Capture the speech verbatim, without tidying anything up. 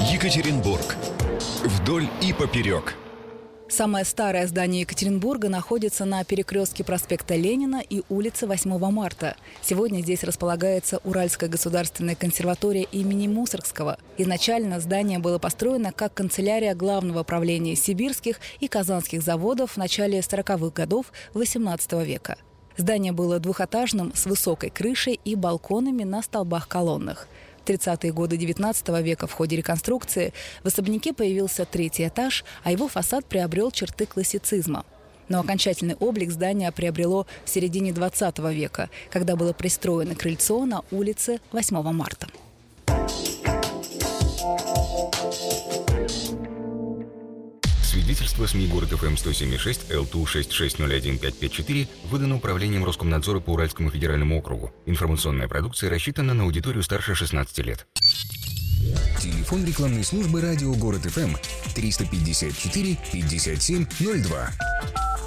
Екатеринбург. Вдоль и поперек. Самое старое здание Екатеринбурга находится на перекрестке проспекта Ленина и улицы восьмого марта. Сегодня здесь располагается Уральская государственная консерватория имени Мусоргского. Изначально здание было построено как канцелярия Главного правления сибирских и казанских заводов в начале сороковых годов восемнадцатого века. Здание было двухэтажным, с высокой крышей и балконами на столбах-колоннах. В тридцатые годы девятнадцатого века в ходе реконструкции в особняке появился третий этаж, а его фасад приобрел черты классицизма. Но окончательный облик здания приобрело в середине двадцатого века, когда было пристроено крыльцо на улице восьмого марта. Свидетельство СМИ город эф эм сто семь и шесть эл ту шесть шесть ноль один пять пять четыре выдано Управлением Роскомнадзора по Уральскому федеральному округу. Информационная продукция рассчитана на аудиторию старше шестнадцати лет. Телефон рекламной службы радио Город эф эм триста пятьдесят четыре пятьдесят семь ноль два.